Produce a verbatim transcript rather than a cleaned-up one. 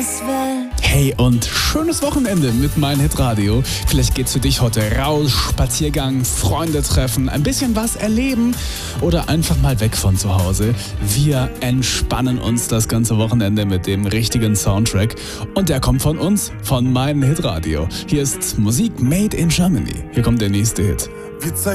Hey und schönes Wochenende mit Mein Hit Radio. Vielleicht geht's für dich heute raus, Spaziergang, Freunde treffen, ein bisschen was erleben oder einfach mal weg von zu Hause. Wir entspannen uns das ganze Wochenende mit dem richtigen Soundtrack und der kommt von uns, von Mein Hit Radio. Hier ist Musik made in Germany. Hier kommt der nächste Hit.